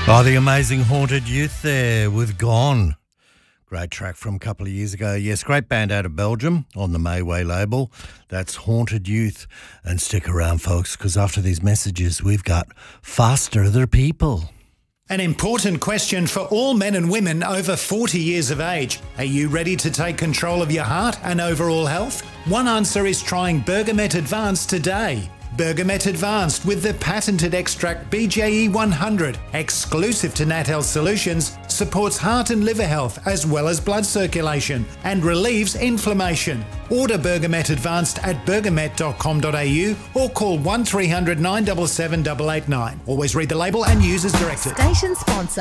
Oh, the amazing Haunted Youth there with Gone. Great track from a couple of years ago. Yes, great band out of Belgium on the Mayway label. That's Haunted Youth. And stick around, folks, because after these messages, we've got Faster the People. An important question for all men and women over 40 years of age. Are you ready to take control of your heart and overall health? One answer is trying Bergamet Advanced today. Bergamet Advanced with the patented extract BJE 100, exclusive to Nat Health Solutions, supports heart and liver health as well as blood circulation and relieves inflammation. Order Bergamet Advanced at bergamet.com.au or call 1300 977 889. Always read the label and use as directed. Station sponsor.